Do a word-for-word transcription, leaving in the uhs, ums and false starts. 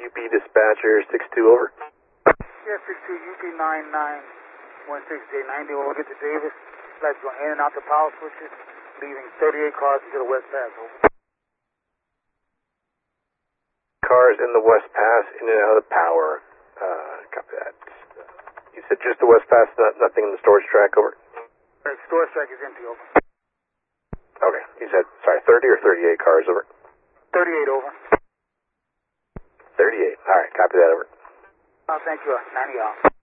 U P dispatcher six two, over. Yeah, six two, U P nine nine one six J ninety, over. Get to Davis. Flights going in and out the power switches, leaving thirty-eight cars into the West Pass, over. Cars in the West Pass, in and out of the power. Uh, copy that. You said just the West Pass, not, nothing in the storage track, over? The storage track is empty, over. Okay, you said, sorry, thirty or thirty-eight cars, over? thirty-eight, over. thirty-eight, alright, copy that, over. Uh, thank you, ninety off.